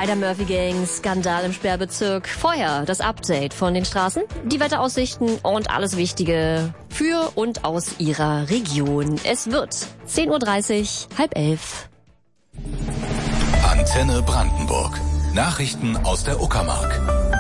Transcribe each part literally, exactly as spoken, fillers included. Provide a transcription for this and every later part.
Spider-Murphy-Gang, Skandal im Sperrbezirk. Vorher das Update von den Straßen, die Wetteraussichten und alles Wichtige für und aus Ihrer Region. Es wird zehn Uhr dreißig, halb elf. Antenne Brandenburg. Nachrichten aus der Uckermark.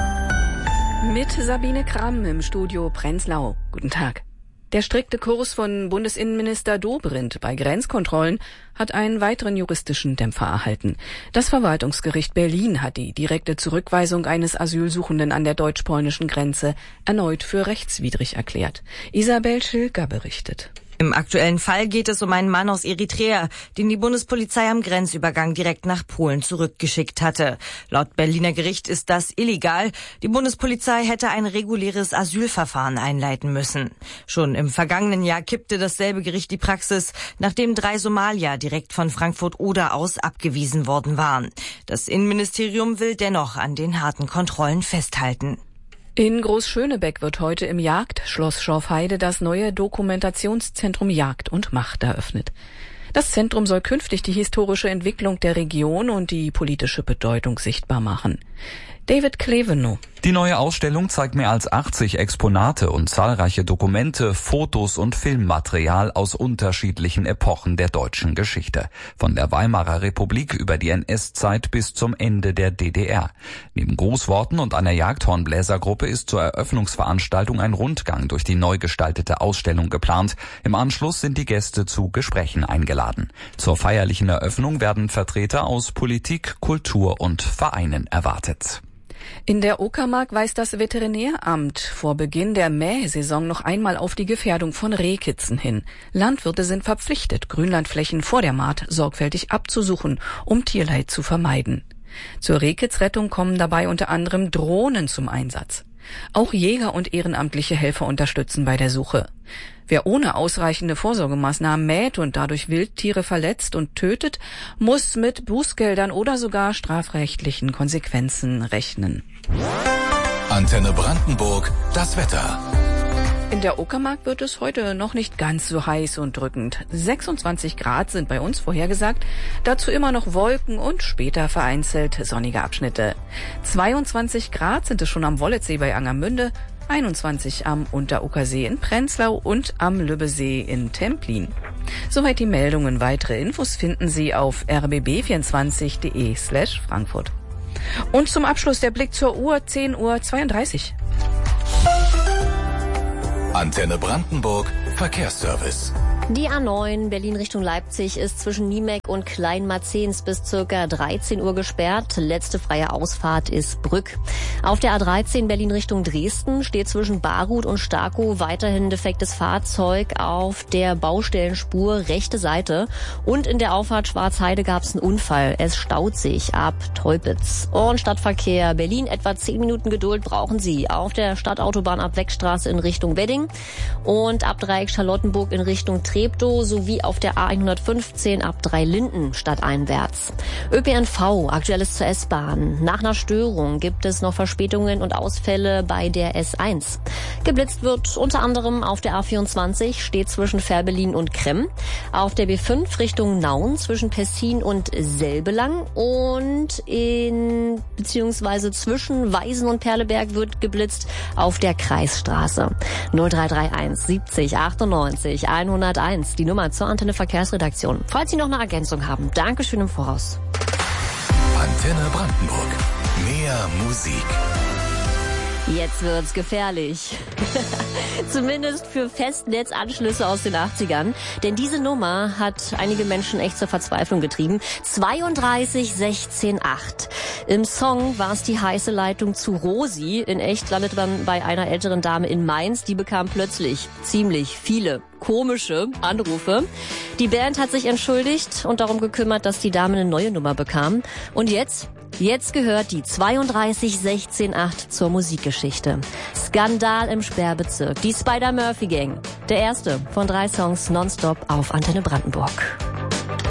Mit Sabine Kramm im Studio Prenzlau. Guten Tag. Der strikte Kurs von Bundesinnenminister Dobrindt bei Grenzkontrollen hat einen weiteren juristischen Dämpfer erhalten. Das Verwaltungsgericht Berlin hat die direkte Zurückweisung eines Asylsuchenden an der deutsch-polnischen Grenze erneut für rechtswidrig erklärt. Isabel Schilker berichtet. Im aktuellen Fall geht es um einen Mann aus Eritrea, den die Bundespolizei am Grenzübergang direkt nach Polen zurückgeschickt hatte. Laut Berliner Gericht ist das illegal. Die Bundespolizei hätte ein reguläres Asylverfahren einleiten müssen. Schon im vergangenen Jahr kippte dasselbe Gericht die Praxis, nachdem drei Somalier direkt von Frankfurt-Oder aus abgewiesen worden waren. Das Innenministerium will dennoch an den harten Kontrollen festhalten. In Großschönebeck wird heute im Jagdschloss Schorfheide das neue Dokumentationszentrum Jagd und Macht eröffnet. Das Zentrum soll künftig die historische Entwicklung der Region und die politische Bedeutung sichtbar machen. David Klevenow. Die neue Ausstellung zeigt mehr als achtzig Exponate und zahlreiche Dokumente, Fotos und Filmmaterial aus unterschiedlichen Epochen der deutschen Geschichte. Von der Weimarer Republik über die N S-Zeit bis zum Ende der D D R. Neben Grußworten und einer Jagdhornbläsergruppe ist zur Eröffnungsveranstaltung ein Rundgang durch die neu gestaltete Ausstellung geplant. Im Anschluss sind die Gäste zu Gesprächen eingeladen. Zur feierlichen Eröffnung werden Vertreter aus Politik, Kultur und Vereinen erwartet. In der Uckermark weist das Veterinäramt vor Beginn der Mähsaison noch einmal auf die Gefährdung von Rehkitzen hin. Landwirte sind verpflichtet, Grünlandflächen vor der Maat sorgfältig abzusuchen, um Tierleid zu vermeiden. Zur Rehkitzrettung kommen dabei unter anderem Drohnen zum Einsatz. Auch Jäger und ehrenamtliche Helfer unterstützen bei der Suche. Wer ohne ausreichende Vorsorgemaßnahmen mäht und dadurch Wildtiere verletzt und tötet, muss mit Bußgeldern oder sogar strafrechtlichen Konsequenzen rechnen. Antenne Brandenburg, das Wetter. In der Uckermark wird es heute noch nicht ganz so heiß und drückend. sechsundzwanzig Grad sind bei uns vorhergesagt, dazu immer noch Wolken und später vereinzelt sonnige Abschnitte. zweiundzwanzig Grad sind es schon am Wolletsee bei Angermünde, einundzwanzig am Unteruckersee in Prenzlau und am Lübbesee in Templin. Soweit die Meldungen. Weitere Infos finden Sie auf r b b vierundzwanzig punkt d e slash Frankfurt. Und zum Abschluss der Blick zur Uhr, zehn Uhr zweiunddreißig. Antenne Brandenburg, Verkehrsservice. Die A neun Berlin Richtung Leipzig ist zwischen Niemek und Kleinmarzens bis circa dreizehn Uhr gesperrt. Letzte freie Ausfahrt ist Brück. Auf der A dreizehn Berlin Richtung Dresden steht zwischen Barut und Starkow weiterhin defektes Fahrzeug auf der Baustellenspur rechte Seite. Und in der Auffahrt Schwarzheide gab es einen Unfall. Es staut sich ab Teupitz. Und Stadtverkehr Berlin, etwa zehn Minuten Geduld brauchen Sie auf der Stadtautobahn ab Weckstraße in Richtung Wedding und ab Dreieck Charlottenburg in Richtung Treptow sowie auf der A hundertfünfzehn ab Dreilinden stadteinwärts. Ö P N V, aktuelles zur S-Bahn. Nach einer Störung gibt es noch Verspätungen und Ausfälle bei der S eins. Geblitzt wird unter anderem auf der A vierundzwanzig, steht zwischen Fährberlin und Kremm. Auf der B fünf Richtung Nauen zwischen Pessin und Selbelang und in beziehungsweise zwischen Weisen und Perleberg wird geblitzt auf der Kreisstraße. null drei drei eins siebzig achtundneunzig hunderteins, die Nummer zur Antenne Verkehrsredaktion. Falls Sie noch eine Ergänzung haben, Dankeschön im Voraus. Antenne Brandenburg. Mehr Musik. Jetzt wird's gefährlich. Zumindest für Festnetzanschlüsse aus den achtzigern. Denn diese Nummer hat einige Menschen echt zur Verzweiflung getrieben. zweiunddreißig sechzehn acht. Im Song war es die heiße Leitung zu Rosi. In echt landete man bei einer älteren Dame in Mainz. Die bekam plötzlich ziemlich viele komische Anrufe. Die Band hat sich entschuldigt und darum gekümmert, dass die Dame eine neue Nummer bekam. Und jetzt? Jetzt gehört die zweiunddreißig sechzehn acht zur Musikgeschichte. Skandal im Sperrbezirk. Die Spider-Murphy Gang. Der erste von drei Songs nonstop auf Antenne Brandenburg.